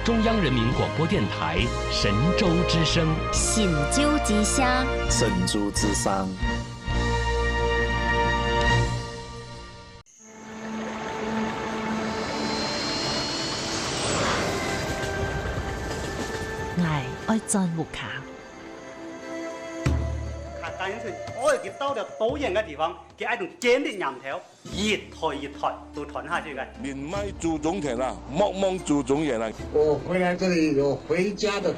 中央人民广播电台神州之声， 神州之声， 神州之声。 我爱钻木卡。 大英村，我哋到了多远嘅地方，佢喺度建啲岩頭，一抬一抬都抬下去嘅。 你卖朱宗田了，梦梦朱宗元了。 我回来这里有回家的